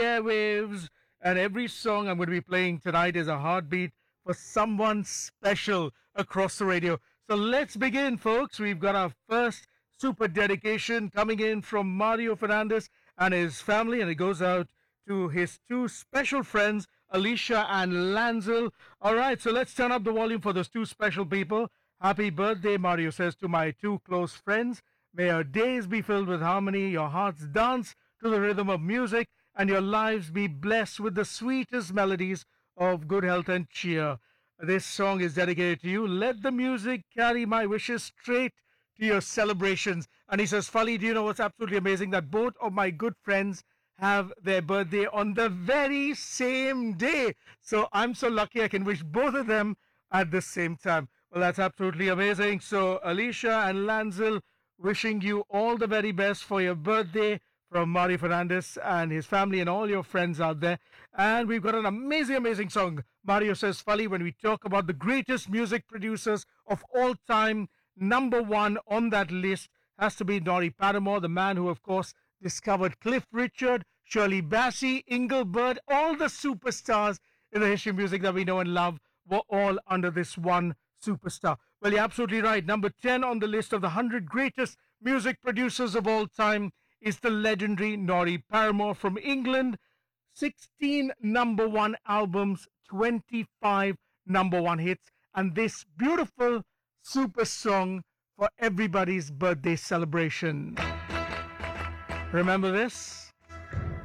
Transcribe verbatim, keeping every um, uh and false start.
airwaves, and every song I'm going to be playing tonight is a heartbeat for someone special across the radio. So let's begin, folks. We've got our first super dedication coming in from Mario Fernandez and his family, and it goes out to his two special friends, Alicia and Lanzel. All right, so let's turn up the volume for those two special people. Happy birthday, Mario says, to my two close friends. May your days be filled with harmony, your hearts dance to the rhythm of music, and your lives be blessed with the sweetest melodies of good health and cheer. This song is dedicated to you. Let the music carry my wishes straight to your celebrations. And he says, Fali, do you know what's absolutely amazing? That both of my good friends have their birthday on the very same day. So I'm so lucky I can wish both of them at the same time. Well, that's absolutely amazing. So Alicia and Lanzel, wishing you all the very best for your birthday from Mario Fernandez and his family and all your friends out there. And we've got an amazing, amazing song. Mario says, Fali, when we talk about the greatest music producers of all time, number one on that list has to be Nori Paramore, the man who, of course, discovered Cliff Richard, Shirley Bassey, Engelbert, all the superstars in the history of music that we know and love were all under this one superstar. Well, you're absolutely right. Number ten on the list of the one hundred greatest music producers of all time is the legendary Nori Paramore from England. sixteen number one albums, twenty-five number one hits, and this beautiful super song for everybody's birthday celebration. Remember this?